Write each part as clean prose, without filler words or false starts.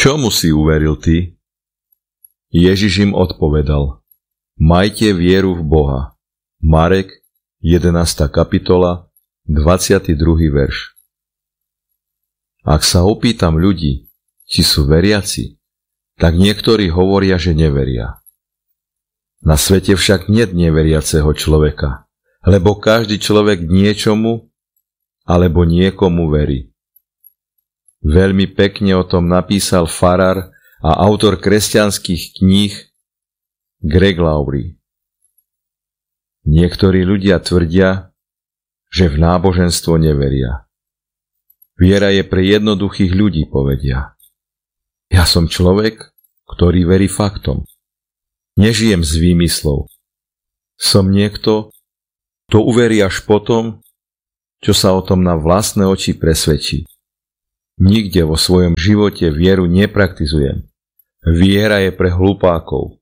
Čomu si uveril ty? Ježiš im odpovedal: Majte vieru v Boha. Marek, 11. kapitola, 22. verš. Ak sa opýtam ľudí, či sú veriaci, tak niektorí hovoria, že neveria. Na svete však niet neveriaceho človeka, lebo každý človek niečomu alebo niekomu verí. Veľmi pekne o tom napísal farár a autor kresťanských kníh Greg Laurie. Niektorí ľudia tvrdia, že v náboženstvo neveria. Viera je pre jednoduchých ľudí, povedia. Ja som človek, ktorý verí faktom. Nežijem z výmyslov. Som niekto, kto uverí až potom, čo sa o tom na vlastné oči presvedčí. Nikde vo svojom živote vieru nepraktizujem. Viera je pre hlupákov.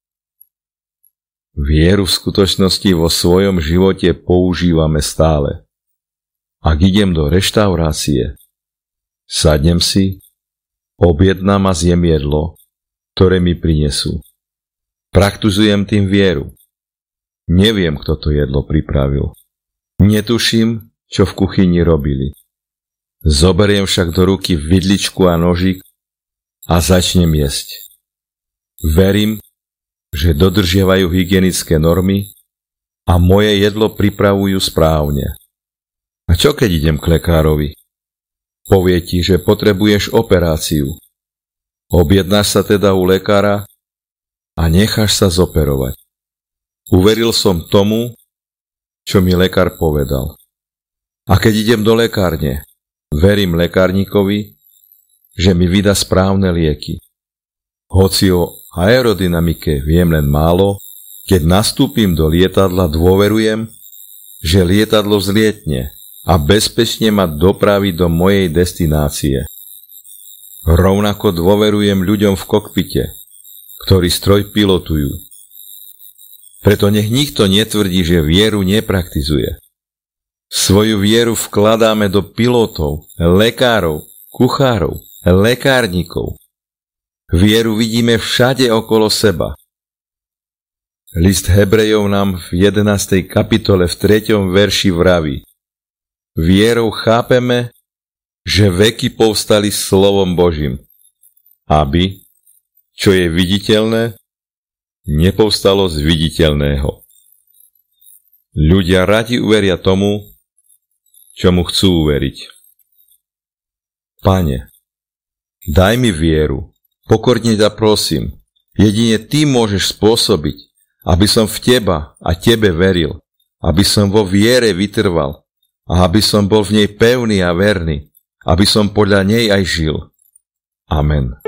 Vieru v skutočnosti vo svojom živote používame stále. Ak idem do reštaurácie, sadnem si, objednám a zjem jedlo, ktoré mi prinesú. Praktizujem tým vieru. Neviem, kto to jedlo pripravil. Netuším, čo v kuchyni robili. Zoberiem však do ruky vidličku a nožík a začnem jesť. Verím, že dodržiavajú hygienické normy a moje jedlo pripravujú správne. A čo keď idem k lekárovi? Povie ti, že potrebuješ operáciu. Objednáš sa teda u lekára a necháš sa zoperovať. Uveril som tomu, čo mi lekár povedal. A keď idem do lekárne, verím lekárnikovi, že mi vydá správne lieky. Hoci o aerodynamike viem len málo, keď nastúpim do lietadla, dôverujem, že lietadlo vzlietne a bezpečne ma dopraví do mojej destinácie. Rovnako dôverujem ľuďom v kokpite, ktorí stroj pilotujú. Preto nech nikto netvrdí, že vieru nepraktizuje. Svoju vieru vkladáme do pilotov, lekárov, kuchárov, lekárnikov. Vieru vidíme všade okolo seba. List Hebrejov nám v 11. kapitole v 3. verši vraví: Vierou chápeme, že veky povstali slovom Božím, aby, čo je viditeľné, nepovstalo z viditeľného. Ľudia radi uveria tomu, čomu chcú uveriť. Pane, daj mi vieru, pokorne ťa prosím, jedine Ty môžeš spôsobiť, aby som v Teba a Tebe veril, aby som vo viere vytrval a aby som bol v nej pevný a verný, aby som podľa nej aj žil. Amen.